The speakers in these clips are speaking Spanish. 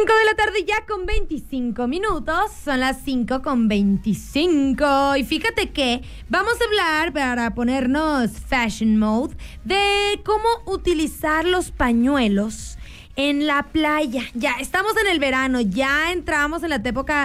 5 de la tarde ya con 25 minutos, son las 5 con 25 y fíjate que vamos a hablar para ponernos fashion mode de cómo utilizar los pañuelos en la playa. Ya estamos en el verano, ya entramos en la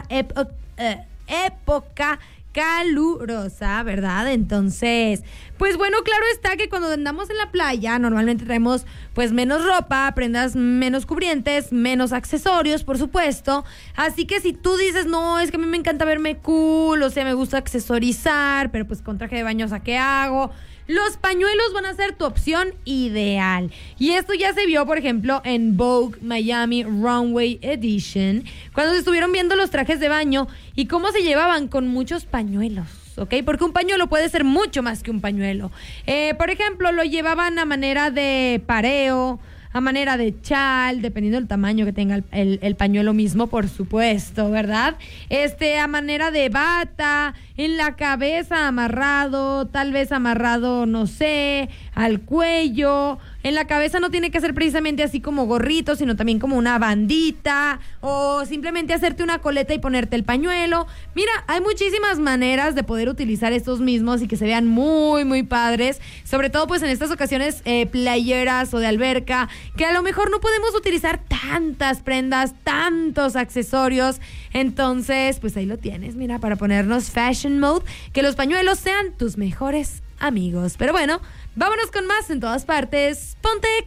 época calurosa, ¿verdad? Entonces, pues bueno, claro está que cuando andamos en la playa normalmente traemos pues menos ropa, prendas menos cubrientes, menos accesorios, por supuesto. Así que si tú dices, no, es que a mí me encanta verme cool, o sea, me gusta accesorizar, pero pues con traje de baño, o sea, ¿qué hago? Los pañuelos van a ser tu opción ideal. Y esto ya se vio, por ejemplo, en Vogue Miami Runway Edition, cuando se estuvieron viendo los trajes de baño y cómo se llevaban con muchos pañuelos, ¿ok? Porque un pañuelo puede ser mucho más que un pañuelo. Por ejemplo, lo llevaban a manera de pareo, a manera de chal, dependiendo del tamaño que tenga el pañuelo mismo, por supuesto, ¿verdad? A manera de bata, en la cabeza amarrado, tal vez amarrado, no sé, al cuello. En la cabeza no tiene que ser precisamente así como gorrito, sino también como una bandita, o simplemente hacerte una coleta y ponerte el pañuelo. Mira, hay muchísimas maneras de poder utilizar estos mismos y que se vean muy, muy padres, sobre todo pues en estas ocasiones playeras o de alberca, que a lo mejor no podemos utilizar tantas prendas, tantos accesorios. Entonces, pues ahí lo tienes, mira, para ponernos fashion mode, que los pañuelos sean tus mejores amigos. Pero bueno, vámonos con más en todas partes. Ponte